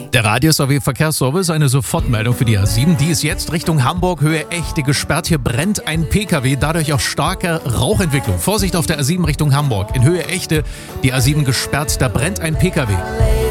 Der Radius AW Verkehrsservice, eine Sofortmeldung für die A7. Die ist jetzt Richtung Hamburg, Höhe Echte gesperrt. Hier brennt ein PKW, dadurch auch starke Rauchentwicklung. Vorsicht auf der A7 Richtung Hamburg. In Höhe Echte die A7 gesperrt, da brennt ein PKW.